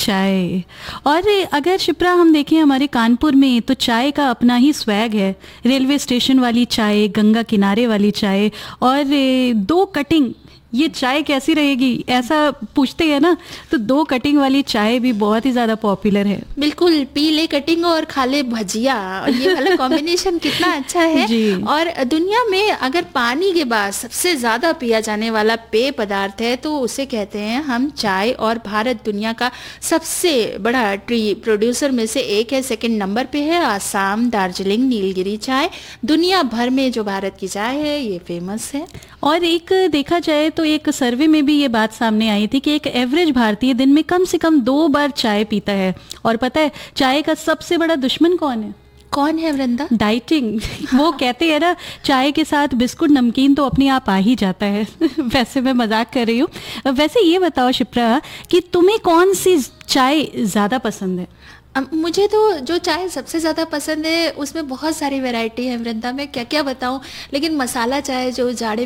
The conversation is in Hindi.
चाय। और अगर शिप्रा हम देखें हमारे कानपुर में तो चाय का अपना ही स्वैग है। रेलवे स्टेशन वाली चाय, गंगा किनारे वाली चाय और दो कटिंग, ये चाय कैसी रहेगी ऐसा पूछते हैं ना, तो दो कटिंग वाली चाय भी बहुत ही ज़्यादा पॉपुलर है। बिल्कुल, पी ले कटिंग और खा ले भजिया, ये वाला कॉम्बिनेशन कितना अच्छा है जी। और दुनिया में अगर पानी के बाद सबसे ज़्यादा पिया जाने वाला पेय पदार्थ है तो उसे कहते हैं हम चाय। और भारत दुनिया का सबसे बड़ा टी प्रोड्यूसर में से एक है। सेकंड नंबर पे है आसाम, दार्जिलिंग, नीलगिरी चाय। दुनिया भर में जो भारत की चाय है ये फेमस है। और एक देखा जाए तो एक सर्वे में भी ये बात सामने आई थी कि एक एवरेज भारतीय दिन में कम से कम 2 बार चाय पीता है। और पता है चाय का सबसे बड़ा दुश्मन कौन है? कौन है वृंदा? डाइटिंग। वो कहते हैं ना चाय के साथ बिस्कुट नमकीन तो अपने आप आ ही जाता है। वैसे मैं मजाक कर रही हूँ। वैसे ये बताओ शिप्रा कि तुम्हें कौन सी चाय ज़्यादा पसंद है? मुझे तो जो चाय सबसे ज़्यादा पसंद है उसमें बहुत सारी वैरायटी है वृंदा, मैं क्या क्या बताऊं। लेकिन मसाला चाय जो जाड़े